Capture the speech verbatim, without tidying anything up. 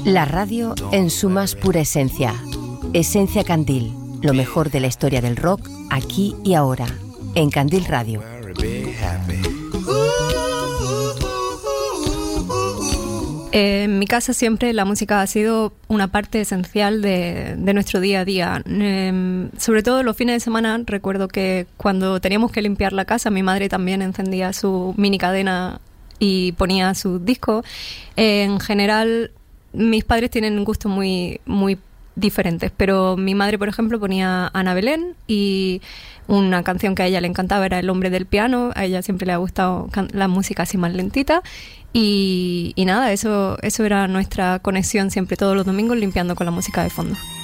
La radio en su más pura esencia. Esencia Candil, lo mejor de la historia del rock, aquí y ahora, en Candil Radio. En mi casa siempre la música ha sido una parte esencial de, de nuestro día a día. Eh, sobre todo los fines de semana, recuerdo que cuando teníamos que limpiar la casa, mi madre también encendía su mini cadena y ponía sus discos. Eh, en general, mis padres tienen gustos muy, muy diferentes, pero mi madre, por ejemplo, ponía Ana Belén, y una canción que a ella le encantaba era El hombre del piano. A ella siempre le ha gustado can- la música así más lentita. Y, y nada, eso, eso era nuestra conexión siempre todos los domingos, limpiando con la música de fondo.